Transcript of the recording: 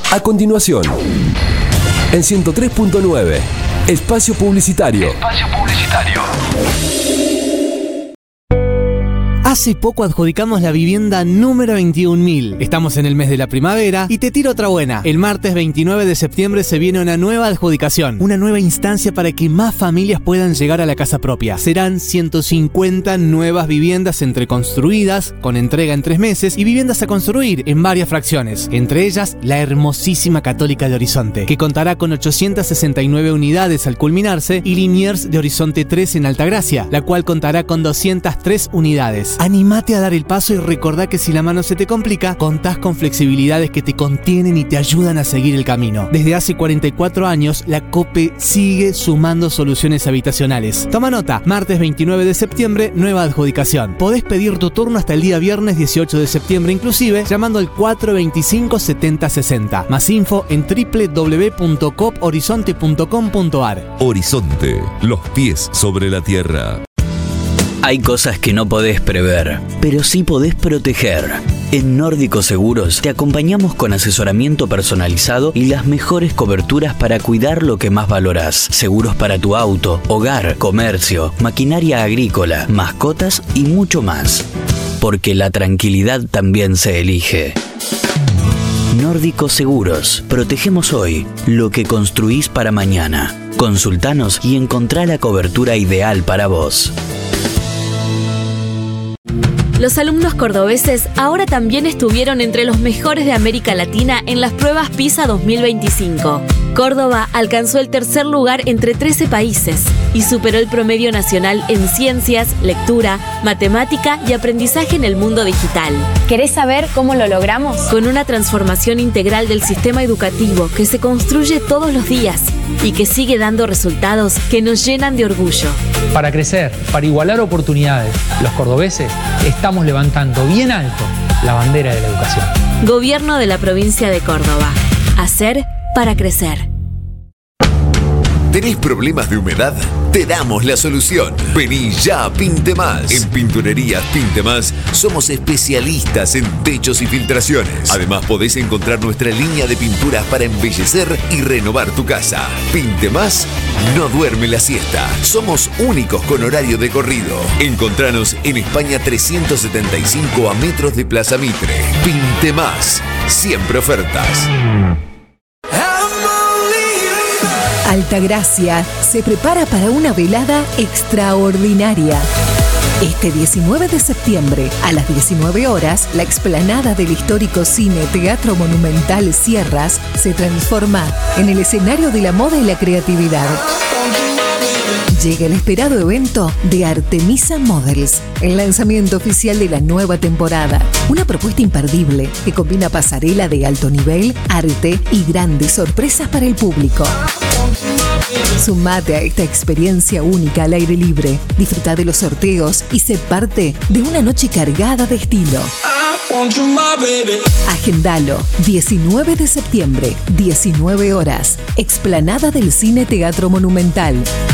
A continuación, en 103.9, Espacio Publicitario. Hace poco adjudicamos la vivienda número 21.000. Estamos en el mes de la primavera y te tiro otra buena. El martes 29 de septiembre se viene una nueva adjudicación, una nueva instancia para que más familias puedan llegar a la casa propia. Serán 150 nuevas viviendas entre construidas, con entrega en 3 meses, y viviendas a construir en varias fracciones. Entre ellas, la hermosísima Católica de Horizonte, que contará con 869 unidades al culminarse, y Liniers de Horizonte 3 en Altagracia, la cual contará con 203 unidades. Anímate a dar el paso y recordá que si la mano se te complica, contás con flexibilidades que te contienen y te ayudan a seguir el camino. Desde hace 44 años, la COPE sigue sumando soluciones habitacionales. Toma nota, martes 29 de septiembre, nueva adjudicación. Podés pedir tu turno hasta el día viernes 18 de septiembre inclusive, llamando al 425-7060. Más info en www.cophorizonte.com.ar. Horizonte, los pies sobre la tierra. Hay cosas que no podés prever, pero sí podés proteger. En Nórdico Seguros te acompañamos con asesoramiento personalizado y las mejores coberturas para cuidar lo que más valorás. Seguros para tu auto, hogar, comercio, maquinaria agrícola, mascotas y mucho más. Porque la tranquilidad también se elige. Nórdico Seguros. Protegemos hoy lo que construís para mañana. Consultanos y encontrá la cobertura ideal para vos. Los alumnos cordobeses ahora también estuvieron entre los mejores de América Latina en las pruebas PISA 2025. Córdoba alcanzó el tercer lugar entre 13 países y superó el promedio nacional en ciencias, lectura, matemática y aprendizaje en el mundo digital. ¿Querés saber cómo lo logramos? Con una transformación integral del sistema educativo que se construye todos los días y que sigue dando resultados que nos llenan de orgullo. Para crecer, para igualar oportunidades, los cordobeses estamos levantando bien alto la bandera de la educación. Gobierno de la provincia de Córdoba. Hacer para crecer. ¿Tenés problemas de humedad? Te damos la solución. Vení ya a Pintemás. En Pinturerías Pintemás somos especialistas en techos y filtraciones. Además podés encontrar nuestra línea de pinturas para embellecer y renovar tu casa. Pintemás no duerme la siesta. Somos únicos con horario de corrido. Encontranos en España 375 a metros de Plaza Mitre. Pintemás. Siempre ofertas. Altagracia se prepara para una velada extraordinaria. Este 19 de septiembre, a las 19 horas, la explanada del histórico Cine Teatro Monumental Sierras se transforma en el escenario de la moda y la creatividad. Llega el esperado evento de Artemisa Models, el lanzamiento oficial de la nueva temporada. Una propuesta imperdible que combina pasarela de alto nivel, arte y grandes sorpresas para el público. Sumate a esta experiencia única al aire libre. Disfruta de los sorteos y sé parte de una noche cargada de estilo. Agendalo, 19 de septiembre, 19 horas. Explanada del Cine Teatro Monumental.